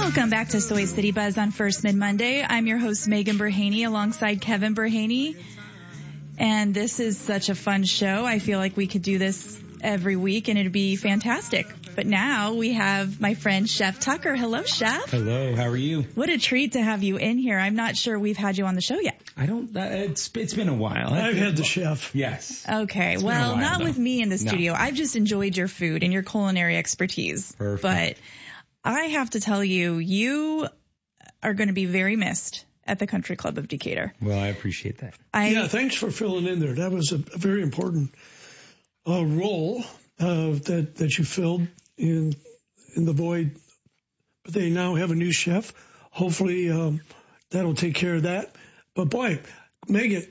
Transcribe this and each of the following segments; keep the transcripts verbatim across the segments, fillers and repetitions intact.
Welcome back to Soy City Buzz on First Mid Monday. I'm your host, Megan Berhaney, alongside Kevin Berhaney. And this is such a fun show. I feel like we could do this every week and it'd be fantastic. But now we have my friend Chef Tucker. Hello, Chef. Hello, how are you? What a treat to have you in here. I'm not sure we've had you on the show yet. I don't, uh, it's, it's been a while. I've had the chef. Yes. Okay, It's well, been a while, not though. with me in the studio. No. I've just enjoyed your food and your culinary expertise. Perfect. But I have to tell you, you are going to be very missed at the Country Club of Decatur. Well, I appreciate that. I, Yeah, thanks for filling in there. That was a, a very important uh, role uh, that that you filled in in the void. But they now have a new chef. Hopefully, um, that'll take care of that. But boy, Megan,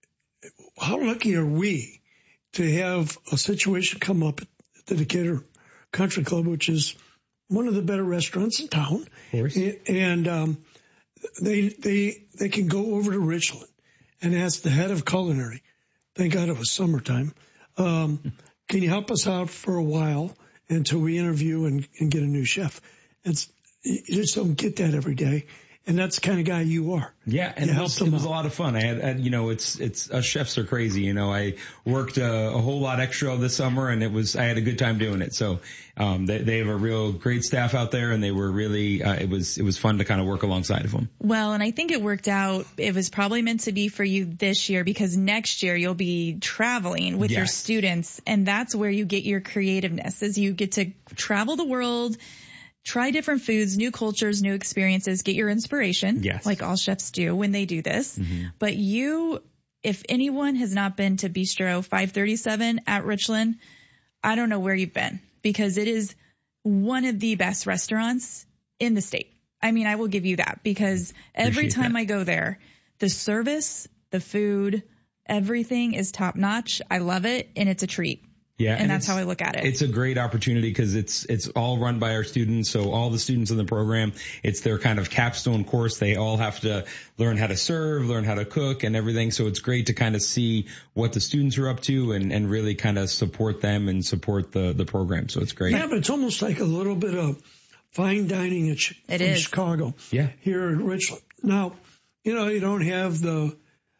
how lucky are we to have a situation come up at the Decatur Country Club, which is one of the better restaurants in town. Of course. And um, they they they can go over to Richland and ask the head of culinary. Thank God it was summertime. Um, can you help us out for a while until we interview and, and get a new chef? It's you just don't get that every day. And that's the kind of guy you are. Yeah, and You it helped was, them it was out. a lot of fun. I had, had, you know, it's, it's, us chefs are crazy. You know, I worked a, a whole lot extra this summer and it was, I had a good time doing it. So, um, they, they have a real great staff out there and they were really, uh, it was, it was fun to kind of work alongside of them. well, and I think it worked out. It was probably meant to be for you this year because next year you'll be traveling with your Yes. students, and that's where you get your creativeness, is you get to travel the world, try different foods, new cultures, new experiences, get your inspiration. Yes. Like all chefs do when they do this. Mm-hmm. But you, if anyone has not been to Bistro five thirty-seven at Richland, I don't know where you've been, because it is one of the best restaurants in the state. I mean, I will give you that, because every Appreciate time that. I go there, the service, the food, everything is top notch. I love it, and it's a treat. Yeah. And that's it's- how I look at it. It's a great opportunity because it's, it's all run by our students. So all the students in the program, it's their kind of capstone course. They all have to learn how to serve, learn how to cook and everything. So it's great to kind of see what the students are up to and, and really kind of support them and support the, the program. So it's great. Yeah, but it's almost like a little bit of fine dining in, Chi- It from is. Chicago. Yeah. Here in Richland. Now, you know, you don't have the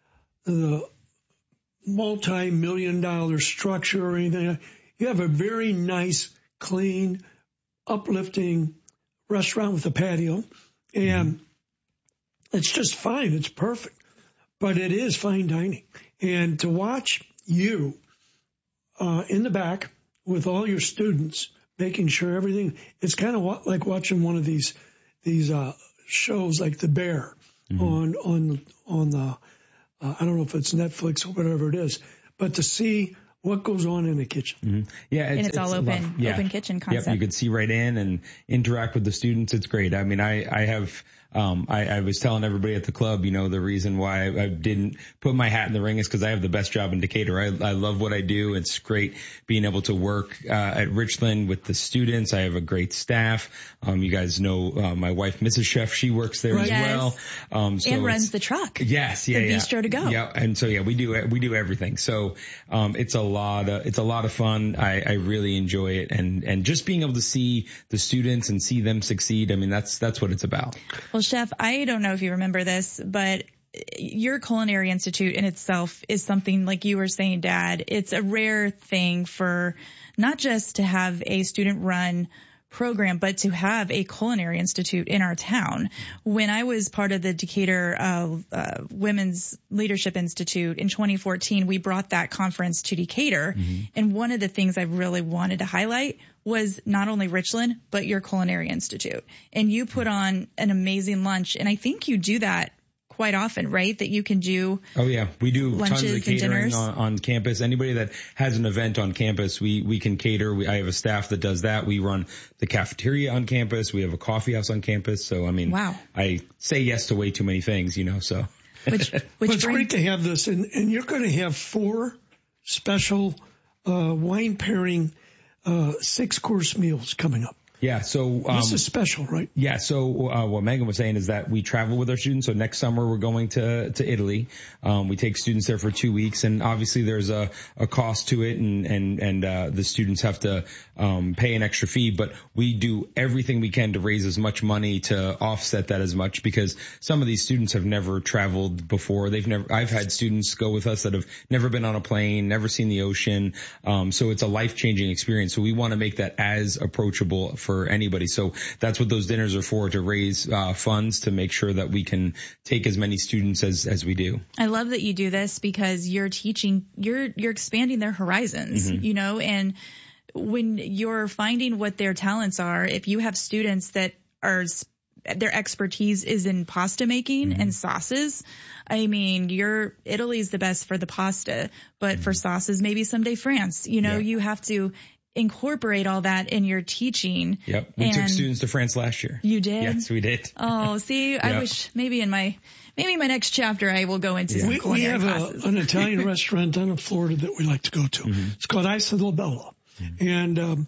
the multi-million dollar structure or anything. You have a very nice, clean, uplifting restaurant with a patio, and it's just fine. It's perfect, but it is fine dining. And to watch you uh, in the back with all your students, making sure everything, it's kind of wa- like watching one of these these uh, shows like The Bear Mm-hmm. on on on the uh, I don't know if it's Netflix or whatever it is, but to see what goes on in the kitchen. Mm-hmm. Yeah. And it's all a open- lot- yeah. open kitchen concept. Yep, you could see right in and interact with the students. It's great. I mean, I, I have, um, I, I was telling everybody at the club, you know, the reason why I, I didn't put my hat in the ring is because I have the best job in Decatur. I, I love what I do. It's great being able to work, uh, at Richland with the students. I have a great staff. Um, you guys know, uh, my wife, Missus Chef, she works there as Yes. well. Um, so and runs it's- the truck. Yes, yeah, The yeah. bistro to go. Yeah, and so yeah, we do we do everything. So um, it's a lot of it's a lot of fun. I, I really enjoy it, and and just being able to see the students and see them succeed. I mean, that's that's what it's about. Well, Chef, I don't know if you remember this, but your Culinary Institute in itself is something, like you were saying, Dad, it's a rare thing for not just to have a student-run program, but to have a Culinary Institute in our town. When I was part of the Decatur uh, uh, Women's Leadership Institute in twenty fourteen, we brought that conference to Decatur. Mm-hmm. And one of the things I really wanted to highlight was not only Richland, but your Culinary Institute. And you put on an amazing lunch. And I think you do that quite often, right? That you can do. Oh yeah, we do Lunches tons of and catering dinners? on, on campus. Anybody that has an event on campus, we we can cater. We, I have a staff that does that. We run the cafeteria on campus. We have a coffee house on campus. So I mean, Wow. I say yes to way too many things, you know. So Which, But which it's brings, great to have this, and, and you're going to have four special uh, wine pairing uh, six course meals coming up. Yeah. So um, this is special, right? Yeah. So uh, what Megan was saying is that we travel with our students. So next summer we're going to to Italy. Um, we take students there for two weeks, and obviously there's a a cost to it, and and and uh, the students have to um, pay an extra fee. But we do everything we can to raise as much money to offset that as much, because some of these students have never traveled before. They've never. I've had students go with us that have never been on a plane, never seen the ocean. Um, so it's a life changing experience. So we want to make that as approachable for anybody. So that's what those dinners are for, to raise uh, funds to make sure that we can take as many students as as we do. I love that you do this, because you're teaching, you're you're expanding their horizons, mm-hmm. you know, and when you're finding what their talents are, if you have students that are, their expertise is in pasta making mm-hmm. and sauces, I mean, you're, Italy's the best for the pasta, but mm-hmm. for sauces, maybe someday France, you know, yeah. you have to incorporate all that in your teaching. Yep. We and took students to France last year. You did? Yes, we did. Oh, see, yep. I wish maybe in my, maybe my next chapter I will go into yeah. some we, culinary we have classes. A, an Italian restaurant down in Florida that we like to go to. Mm-hmm. It's called Isola Bella. Mm-hmm. And um,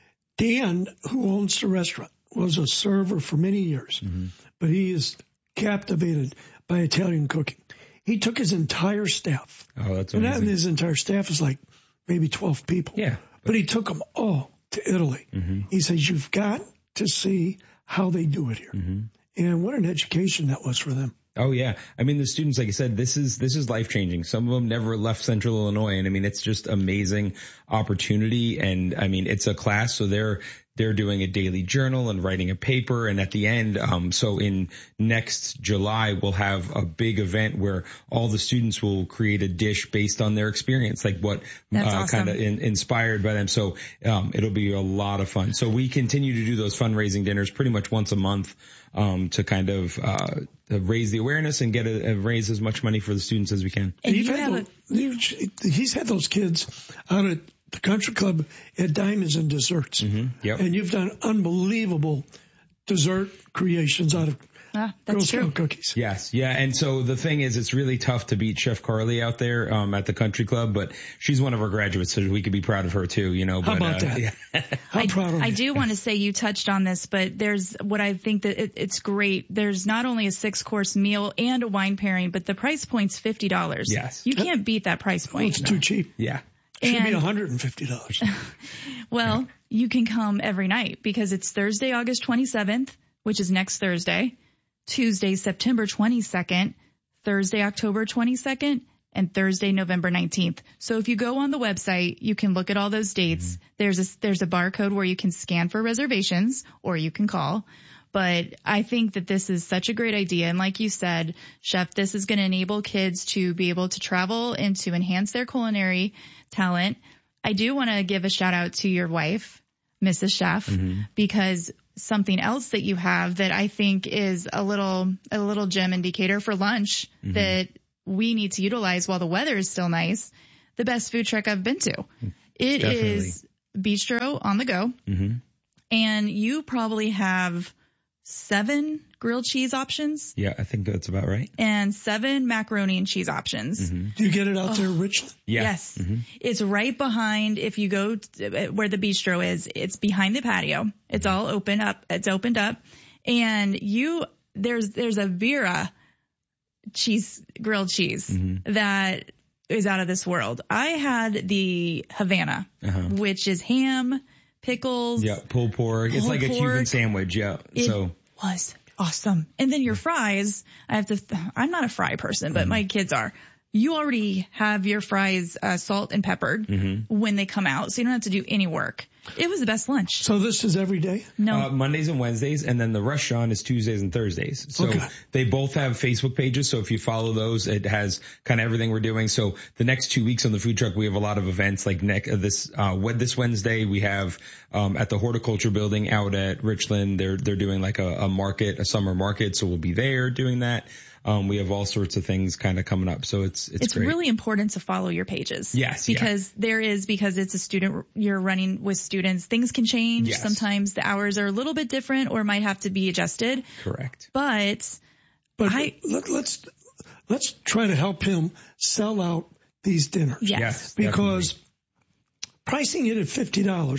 Dan, who owns the restaurant, was a server for many years, mm-hmm. but he is captivated by Italian cooking. He took his entire staff. Oh, that's amazing. amazing. And his entire staff is like maybe twelve people. Yeah. But, but he took them all to Italy. Mm-hmm. He says, you've got to see how they do it here. Mm-hmm. And what an education that was for them. Oh yeah. I mean, the students, like I said, this is, this is life changing. Some of them never left Central Illinois. And I mean, it's just amazing opportunity. And I mean, it's a class. So they're, they're doing a daily journal and writing a paper. And at the end, um, so in next July, we'll have a big event where all the students will create a dish based on their experience, like what, That's uh, awesome. kind of in, inspired by them. So, um, it'll be a lot of fun. So we continue to do those fundraising dinners pretty much once a month, um, to kind of, uh, raise the awareness and get a, a raise as much money for the students as we can. And you you have those, a, you, he's had those kids out at the country club at Diamonds and Desserts. Mm-hmm. Yep. And you've done unbelievable dessert creations out of ah, Girl that's Scout true. cookies. Yes. Yeah. And so the thing is, it's really tough to beat Chef Carly out there, um, at the country club, but she's one of our graduates, so we could be proud of her too, you know. How but, about uh, that? Yeah. How I, proud of I you. do want to say you touched on this, but there's what I think that it, it's great. There's not only a six course meal and a wine pairing, but the price point's fifty dollars. Yes. You can't beat that price Oh, point. it's too cheap. Yeah. Should And- be one hundred fifty dollars. Well, you can come every night because it's Thursday, August twenty-seventh, which is next Thursday, Tuesday, September twenty-second, Thursday, October twenty-second, and Thursday, November nineteenth. So if you go on the website, you can look at all those dates. Mm-hmm. There's a, there's a barcode where you can scan for reservations or you can call. But I think that this is such a great idea. And like you said, Chef, this is going to enable kids to be able to travel and to enhance their culinary talent. I do want to give a shout out to your wife, Missus Chef, mm-hmm. because something else that you have that I think is a little, a little gem indicator for lunch mm-hmm. that we need to utilize while the weather is still nice. The best food truck I've been to. It Definitely. is Bistro on the Go. Mm-hmm. And you probably have seven grilled cheese options. Yeah, I think that's about right. And seven macaroni and cheese options. Mm-hmm. Do you get it out oh. there, Richland? Yeah. Yes. Mm-hmm. It's right behind, if you go to where the bistro is, it's behind the patio. It's all open up. It's opened up. And you, there's, there's a Vera cheese, grilled cheese mm-hmm. that is out of this world. I had the Havana, uh-huh. which is ham, pickles. Yeah, pulled pork. It's like a pork. Cuban sandwich. Yeah. It so was awesome. And then your fries, I have to, th- I'm not a fry person, but mm-hmm. my kids are. You already have your fries uh, salt and peppered mm-hmm. when they come out, so you don't have to do any work. It was the best lunch. So this is every day? No. Uh, Mondays and Wednesdays, and then the restaurant is Tuesdays and Thursdays. So okay. they both have Facebook pages, so if you follow those, it has kind of everything we're doing. So the next two weeks on the food truck, we have a lot of events, like next, uh, this, uh, this Wednesday, we have, um, at the Horticulture Building out at Richland, they're, they're doing like a, a market, a summer market, so we'll be there doing that. Um, we have all sorts of things kind of coming up. So it's, it's, it's great. really important to follow your pages. Yes. Because yeah. there is, because it's a student, you're running with students, things can change. Yes. Sometimes the hours are a little bit different or might have to be adjusted. Correct. But, but I, let, let's, let's try to help him sell out these dinners. Yes. yes because definitely. Pricing it at fifty dollars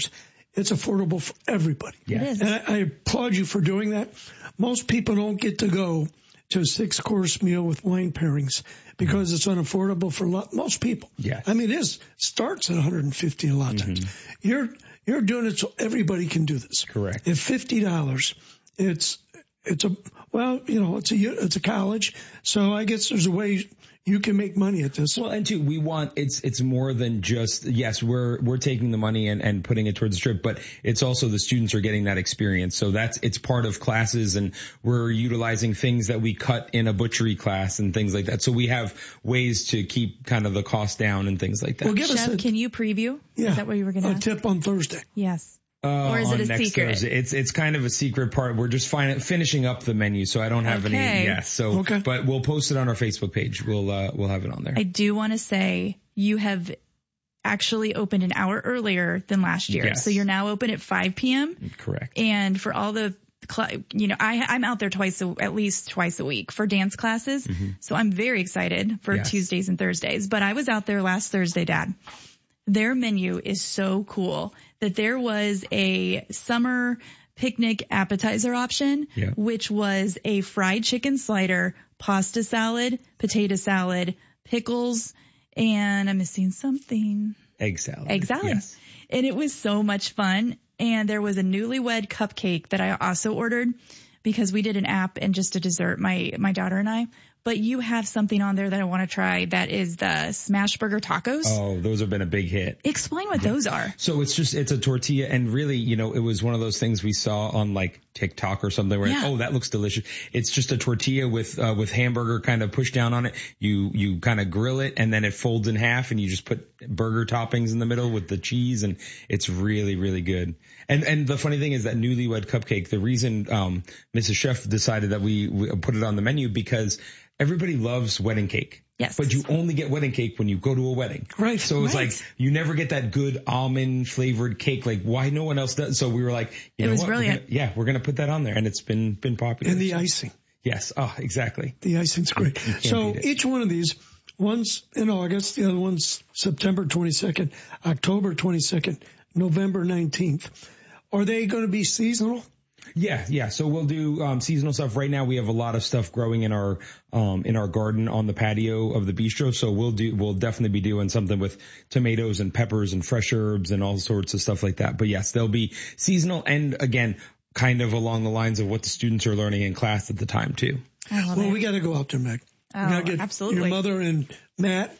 it's affordable for everybody. Yes. It is. And I, I applaud you for doing that. Most people don't get to go to a six-course meal with wine pairings because it's unaffordable for lot, most people. Yes. I mean, it is, starts at one hundred fifty dollars a lot of times. Mm-hmm. You're you're doing it so everybody can do this. Correct. At fifty dollars, it's it's a well, you know, it's a it's a college, so I guess there's a way you can make money at this. Well, and too, we want, it's, it's more than just, yes, we're, we're taking the money and, and putting it towards the trip, but it's also the students are getting that experience. So that's, it's part of classes, and we're utilizing things that we cut in a butchery class and things like that. So we have ways to keep kind of the cost down and things like that. Well, give us Chef, a, can you preview? yeah, Is that what you were going to a ask? tip on Thursday. Yes. Uh, Or is it on a next secret? Thursday. It's it's kind of a secret part. We're just fin- finishing up the menu, so I don't have Okay. any. Yes, so Okay. but we'll post it on our Facebook page. We'll uh, we'll have it on there. I do want to say you have actually opened an hour earlier than last year. Yes. So you're now open at five p.m. Correct. And for all the, cl- you know, I, I'm out there twice, a, at least twice a week for dance classes. Mm-hmm. So I'm very excited for Yes. Tuesdays and Thursdays. But I was out there last Thursday, Dad. Their menu is so cool that there was a summer picnic appetizer option, Yeah. which was a fried chicken slider, pasta salad, potato salad, pickles, and I'm missing something. Egg salad. Egg salad. Yes. And it was so much fun. And there was a newlywed cupcake that I also ordered because we did an app and just a dessert, my, my daughter and I. But you have something on there that I want to try that is the smash burger tacos. Oh, those have been a big hit. Explain what those are. So it's just, it's a tortilla, and really, you know, it was one of those things we saw on like TikTok or something where, Yeah. oh, that looks delicious. It's just a tortilla with, uh, with hamburger kind of pushed down on it. You, you kind of grill it, and then it folds in half, and you just put burger toppings in the middle with the cheese, and it's really, really good. And, and the funny thing is that newlywed cupcake, the reason, um, Missus Chef decided that we, we put it on the menu because everybody loves wedding cake. Yes. But you only get wedding cake when you go to a wedding. Right. So it's Right. like, you never get that good almond flavored cake. Like, why no one else does? So we were like, you It know was what? We're brilliant. gonna- yeah, we're going to put that on there. And it's been, been popular. And the icing. Yes. Oh, exactly. The icing's great. You can't So beat it. each one of these, one's in August, the other one's September twenty-second, October twenty-second, November nineteenth. Are they going to be seasonal? Yeah, yeah. So we'll do um, seasonal stuff. Right now we have a lot of stuff growing in our um, in our garden on the patio of the bistro. So we'll do we'll definitely be doing something with tomatoes and peppers and fresh herbs and all sorts of stuff like that. But yes, they'll be seasonal, and again, kind of along the lines of what the students are learning in class at the time too. I love Well, it. we got to go out there, Meg. Oh, we got to get absolutely. your mother and Matt,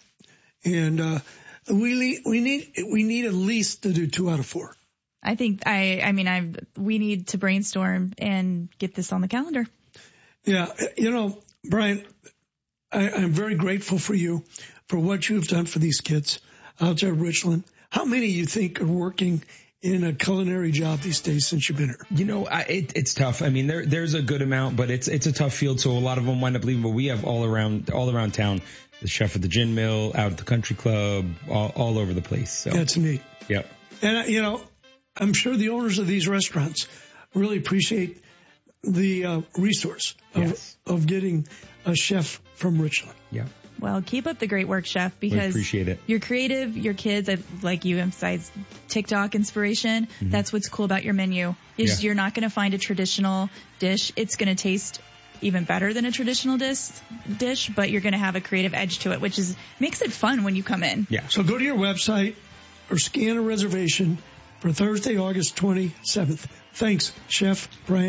and uh, we le- we need we need at least to do two out of four. I think I, I mean, I, we need to brainstorm and get this on the calendar. Yeah, you know, Brian, I, I'm very grateful for you for what you've done for these kids out there at Richland. How many you think are working in a culinary job these days since you've been here? You know, I, it, it's tough. I mean, there there's a good amount, but it's it's a tough field. So a lot of them wind up leaving. But we have all around all around town. The chef at the gin mill, out at the country club, all, all over the place. So That's neat. yep. And, uh, you know, I'm sure the owners of these restaurants really appreciate the uh, resource of, Yes. of getting a chef from Richland. Yeah. Well, keep up the great work, Chef, We because appreciate it. you're creative, your kids, I- like you emphasize TikTok inspiration. Mm-hmm. That's what's cool about your menu is Yeah. you're not going to find a traditional dish. It's going to taste even better than a traditional dish, dish, but you're going to have a creative edge to it, which is makes it fun when you come in. Yeah. So go to your website or scan a reservation for Thursday, August twenty-seventh. Thanks, Chef Brian.